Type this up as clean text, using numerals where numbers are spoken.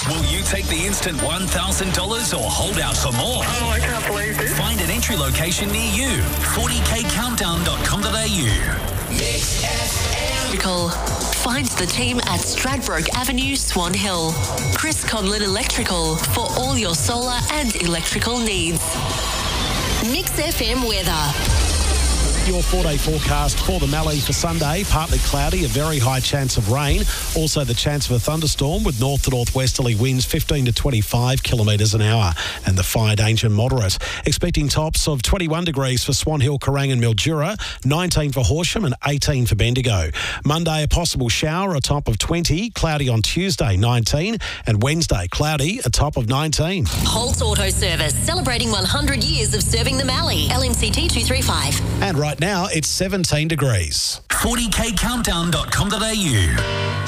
Will you take the instant $1,000 or hold out for more? Oh, I can't believe this. Find an entry location near you. 40kcountdown.com.au. Mix FM. Find the team at Stradbroke Avenue, Swan Hill. Chris Conlon Electrical for all your solar and electrical needs. Mix FM weather. Your 4-day forecast for the Mallee for Sunday. Partly cloudy, a very high chance of rain. Also the chance of a thunderstorm with north to northwesterly winds 15 to 25 kilometres an hour. And the fire danger moderate. Expecting tops of 21 degrees for Swan Hill, Kerrang and Mildura, 19 for Horsham and 18 for Bendigo. Monday, a possible shower, a top of 20. Cloudy on Tuesday, 19. And Wednesday, cloudy, a top of 19. Holt Auto Service, celebrating 100 years of serving the Mallee. LMCT 235. And right now, it's 17 degrees. 40kcountdown.com.au.